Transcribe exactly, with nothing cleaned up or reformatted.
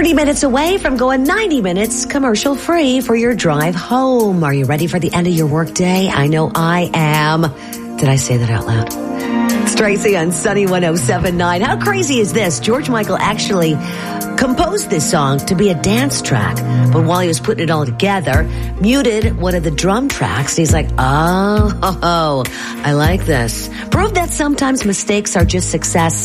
thirty minutes away from going ninety minutes commercial free for your drive home. Are you ready for the end of your work day? I know I am. Did I say that out loud? It's Tracy on Sunny one oh seven point nine. How crazy is this? George Michael actually composed this song to be a dance track, but while he was putting it all together, muted one of the drum tracks. He's like, oh, oh, oh, I like this. Prove that sometimes mistakes are just success.